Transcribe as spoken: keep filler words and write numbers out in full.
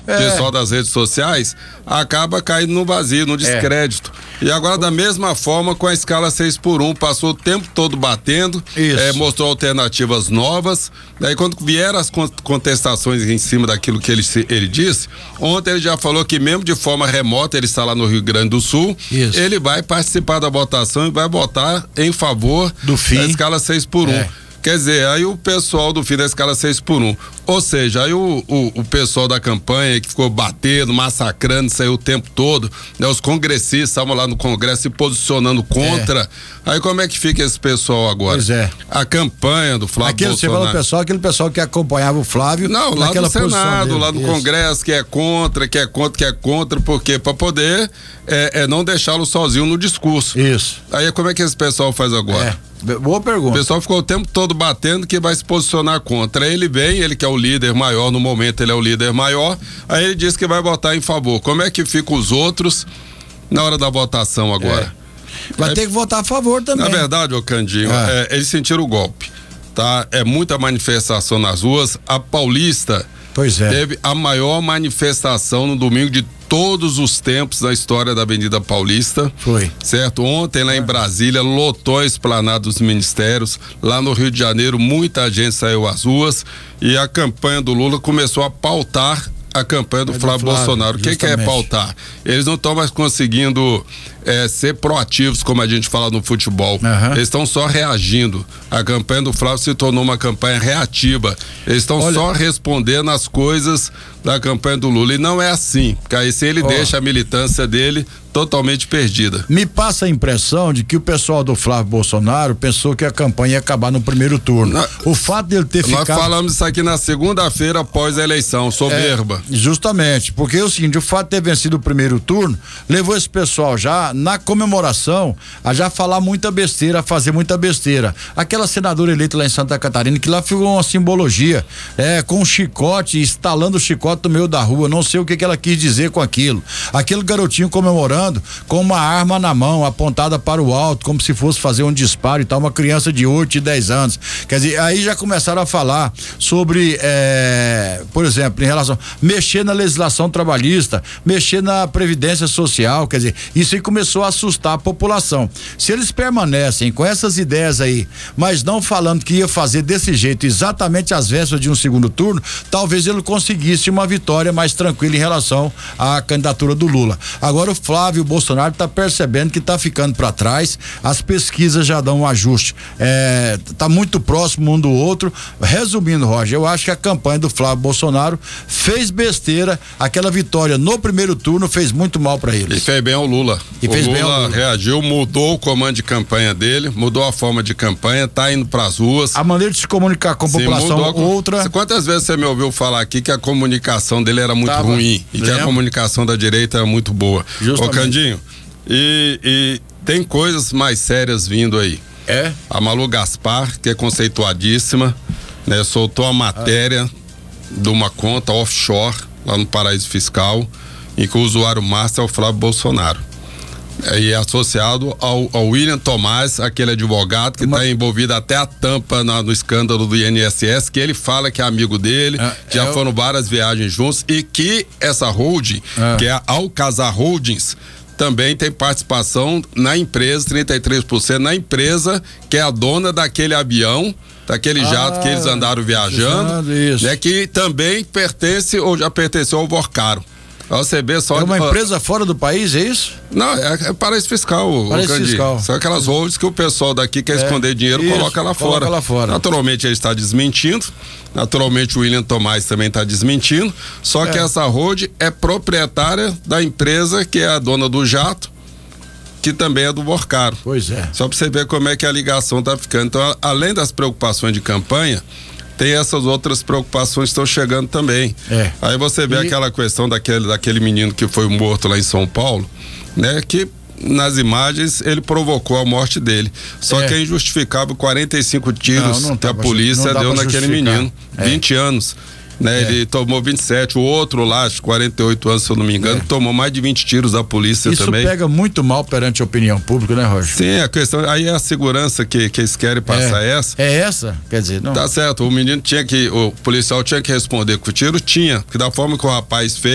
é. pessoal das redes sociais, acaba caindo no vazio, no descrédito. É. E agora, da mesma forma, com a escala seis por um, passou o tempo todo batendo, é, mostrou alternativas novas. Daí, quando vieram as contestações em cima daquilo que ele, ele disse, ontem ele já falou que, mesmo de forma remota, ele está lá no Rio Grande do Sul, Isso. ele vai participar da votação e vai votar em favor do fim da escala seis por um. É. Quer dizer, aí o pessoal do fim da escala seis por um, ou seja, aí o, o, o pessoal da campanha que ficou batendo, massacrando, saiu o tempo todo, né? Os congressistas estavam lá no Congresso se posicionando contra, é. aí como é que fica esse pessoal agora? Pois é. A campanha do Flávio aquele, Bolsonaro. Você fala o pessoal, aquele pessoal que acompanhava o Flávio. Não, lá no Senado, lá no Isso. Congresso, que é contra, que é contra, que é contra, porque para poder é, é não deixá-lo sozinho no discurso. Isso. Aí como é que esse pessoal faz agora? É. Boa pergunta. O pessoal ficou o tempo todo batendo que vai se posicionar contra. Aí ele vem, ele que é o líder maior, no momento ele é o líder maior, aí ele diz que vai votar em favor. Como é que ficam os outros na hora da votação agora? É. Vai é, ter que votar a favor também. Na verdade, ô Candinho, ah. é, eles sentiram o golpe, tá? É muita manifestação nas ruas. A Paulista pois é. teve a maior manifestação no domingo de todos os tempos da história da Avenida Paulista. Foi. Certo? Ontem lá em Brasília lotou a esplanada dos ministérios. Lá no Rio de Janeiro muita gente saiu às ruas e a campanha do Lula começou a pautar a campanha do, é do Flávio, Flávio Bolsonaro. O que, que é pautar? Eles não estão mais conseguindo é, ser proativos, como a gente fala no futebol. Uhum. Eles estão só reagindo. A campanha do Flávio se tornou uma campanha reativa. Eles estão Olha... só respondendo às coisas da campanha do Lula. E não é assim, porque aí se ele oh. deixa a militância dele totalmente perdida. Me passa a impressão de que o pessoal do Flávio Bolsonaro pensou que a campanha ia acabar no primeiro turno. Na, o fato dele ter nós ficado... Nós falamos isso aqui na segunda-feira após a eleição, soberba. É, justamente, porque é o seguinte, o fato de ter vencido o primeiro turno levou esse pessoal já, na comemoração, a já falar muita besteira, a fazer muita besteira. Aquela senadora eleita lá em Santa Catarina, que lá ficou uma simbologia, é, com um chicote, estalando o chicote no meio da rua, não sei o que, que ela quis dizer com aquilo. Aquele garotinho comemorando com uma arma na mão, apontada para o alto, como se fosse fazer um disparo e tal, uma criança de oito e dez anos. Quer dizer, aí já começaram a falar sobre, é, por exemplo, em relação, mexer na legislação trabalhista, mexer na previdência social, quer dizer, isso aí começou a assustar a população. Se eles permanecem com essas ideias aí, mas não falando que ia fazer desse jeito exatamente às vésperas de um segundo turno, talvez ele conseguisse uma vitória mais tranquila em relação à candidatura do Lula. Agora o Flávio o Bolsonaro está percebendo que está ficando para trás, as pesquisas já dão um ajuste, é, tá muito próximo um do outro. Resumindo, Roger, eu acho que a campanha do Flávio Bolsonaro fez besteira, aquela vitória no primeiro turno fez muito mal para eles. E fez bem ao Lula. E o fez Lula bem ao Lula. Reagiu, mudou o comando de campanha dele, mudou a forma de campanha, tá indo para as ruas. A maneira de se comunicar com a população mudou, outra. Quantas vezes você me ouviu falar aqui que a comunicação dele era muito Tava. ruim e Lembra? que a comunicação da direita era muito boa? Justamente. Ô, Candinho, e, e tem coisas mais sérias vindo aí. É? A Malu Gaspar, que é conceituadíssima, né, soltou a matéria ah. de uma conta offshore lá no paraíso fiscal, em que o usuário master é o Flávio Bolsonaro. É, e é associado ao, ao William Tomás, aquele advogado que está uma... envolvido até a tampa na, no escândalo do I N S S, que ele fala que é amigo dele, ah, já eu... foram várias viagens juntos, e que essa holding, ah. que é a Alcazar Holdings, também tem participação na empresa, trinta e três por cento na empresa, que é a dona daquele avião, daquele ah, jato que eles andaram viajando, isso. né, que também pertence ou já pertenceu ao Vorcaro. A O C B só é uma de, empresa fora do país, é isso? Não, é, é paraíso fiscal. Paraíso fiscal. São aquelas holdings que o pessoal daqui quer é, esconder dinheiro e coloca lá coloca fora. lá fora. Naturalmente ele está desmentindo, naturalmente o William Tomás também está desmentindo, só é. que essa holding é proprietária da empresa que é a dona do jato, que também é do Vorcaro. Pois é. Só para você ver como é que a ligação está ficando. Então, além das preocupações de campanha, tem essas outras preocupações que estão chegando também. É. Aí você vê e... aquela questão daquele, daquele menino que foi morto lá em São Paulo, né? Que nas imagens ele provocou a morte dele. Só é. que é injustificável quarenta e cinco tiros não, não que a polícia deu naquele menino. É. vinte anos. Né, é. Ele tomou vinte e sete, o outro lá, quarenta e oito anos, se eu não me engano, é. tomou mais de vinte tiros da polícia. Isso também. Isso pega muito mal perante a opinião pública, né, Roger? Sim, a questão, aí é a segurança que, que eles querem passar é. essa. É essa? Quer dizer, não. Tá certo, o menino tinha que, o policial tinha que responder com o tiro, tinha, que da forma que o rapaz fez,